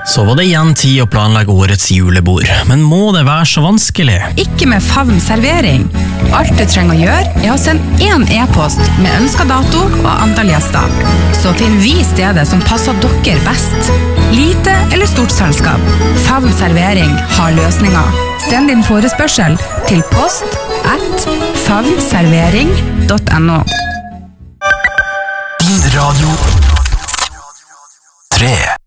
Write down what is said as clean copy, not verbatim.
Så var det igjen tid å planlegge årets julebord, men må det være så vanskelig? Ikke med Favn servering. Alt du trenger å gjøre å sende en e-post med ønsket dato og antall gjester. Så finner vi stedet som passer dere best. Lite eller stort selskap. Favn servering har løsninger. Send din forespørsel til post@favnservering.no. Din Radio 3